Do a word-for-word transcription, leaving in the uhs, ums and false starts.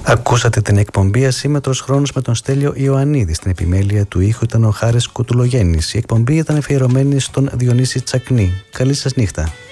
Ακούσατε την εκπομπή Ασύμετρος Χρόνος με τον Στέλιο Ιωαννίδη. Στην επιμέλεια του ήχου ήταν ο Χάρης Κουτουλογέννης. Η εκπομπή ήταν αφιερωμένη στον Διονύση Τσακνή. Καλή σας νύχτα.